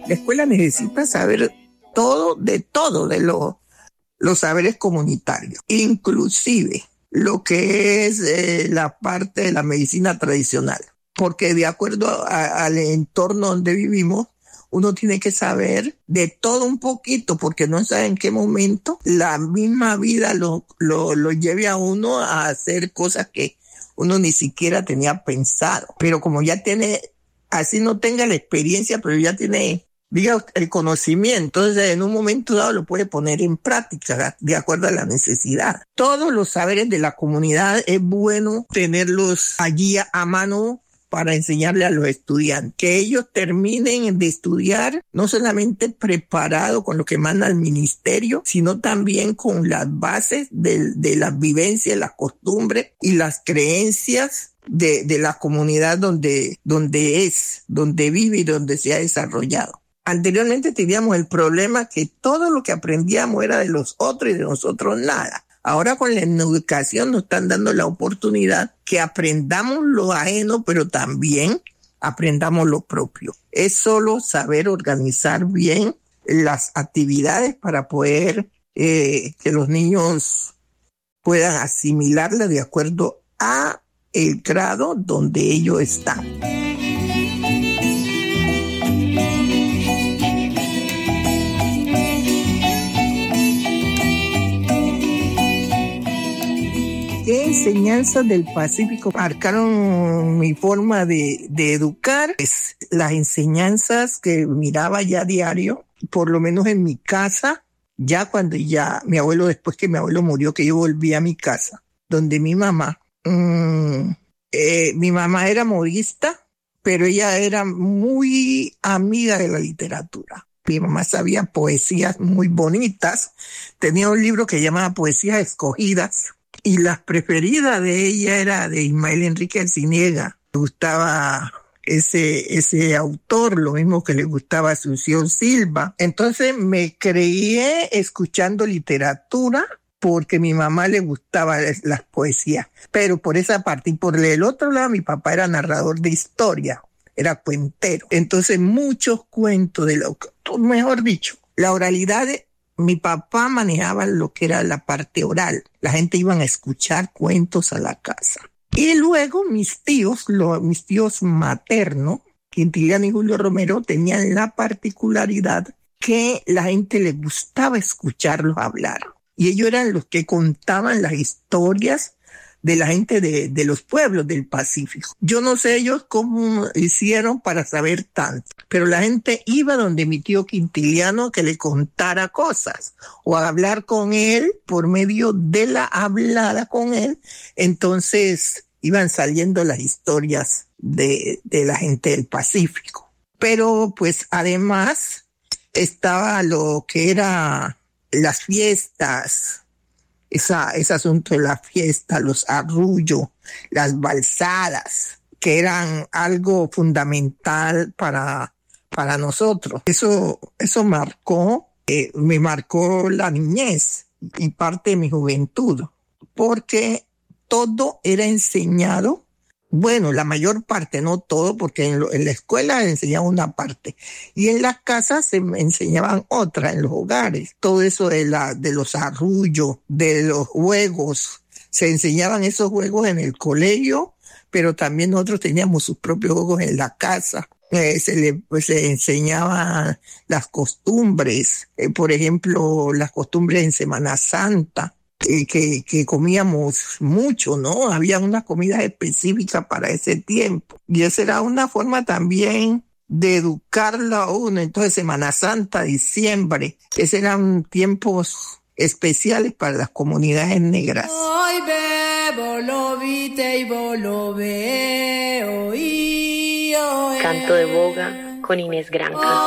La escuela necesita saber todo de los saberes comunitarios, inclusive lo que es la parte de la medicina tradicional, porque de acuerdo al entorno donde vivimos, uno tiene que saber de todo un poquito, porque no sabe en qué momento la misma vida lo lleve a uno a hacer cosas que uno ni siquiera tenía pensado. Pero como ya tiene, así no tenga la experiencia, pero ya tiene, diga, el conocimiento, entonces en un momento dado lo puede poner en práctica de acuerdo a la necesidad. Todos los saberes de la comunidad es bueno tenerlos allí a mano para enseñarle a los estudiantes, que ellos terminen de estudiar no solamente preparados con lo que manda el ministerio, sino también con las bases de las vivencias, las costumbres y las creencias de la comunidad donde vive y donde se ha desarrollado. Anteriormente teníamos el problema que todo lo que aprendíamos era de los otros y de nosotros nada. Ahora con la educación nos están dando la oportunidad que aprendamos lo ajeno, pero también aprendamos lo propio. Es solo saber organizar bien las actividades para poder que los niños puedan asimilarla de acuerdo a el grado donde ellos están. ¿Qué enseñanzas del Pacífico marcaron mi forma de educar? Pues las enseñanzas que miraba ya a diario, por lo menos en mi casa, ya cuando mi abuelo, después que mi abuelo murió, que yo volví a mi casa, donde mi mamá era modista, pero ella era muy amiga de la literatura. Mi mamá sabía poesías muy bonitas, tenía un libro que llamaba Poesías Escogidas, y la preferida de ella era de Ismael Enrique Arciniega. Le gustaba ese autor, lo mismo que le gustaba a Asunción Silva. Entonces me crié escuchando literatura porque a mi mamá le gustaba las poesías. Pero por esa parte, y por el otro lado, mi papá era narrador de historia, era cuentero. Entonces muchos cuentos mejor dicho, la oralidad mi papá manejaba lo que era la parte oral. La gente iban a escuchar cuentos a la casa. Y luego mis tíos maternos, Quintiliano y Julio Romero, tenían la particularidad que la gente le gustaba escucharlos hablar. Y ellos eran los que contaban las historias de la gente de los pueblos del Pacífico. Yo no sé ellos cómo hicieron para saber tanto, pero la gente iba donde mi tío Quintiliano que le contara cosas o a hablar con él por medio de la hablada con él. Entonces iban saliendo las historias de la gente del Pacífico. Pero pues además estaba lo que era las fiestas, ese asunto de la fiesta, los arrullos, las balsadas, que eran algo fundamental para nosotros. Eso me marcó la niñez y parte de mi juventud, porque todo era enseñado. Bueno, la mayor parte, no todo, porque en la escuela enseñaban una parte y en las casas se enseñaban otra, en los hogares. Todo eso de los arrullos, de los juegos, se enseñaban esos juegos en el colegio, pero también nosotros teníamos sus propios juegos en la casa. Se enseñaban las costumbres, por ejemplo, las costumbres en Semana Santa. Que comíamos mucho, ¿no? Había una comida específica para ese tiempo. Y esa era una forma también de educarlo a uno. Entonces, Semana Santa, diciembre, esos eran tiempos especiales para las comunidades negras. Hoy bebo, lo vite y lo veo. Canto de boga con Inés Granca.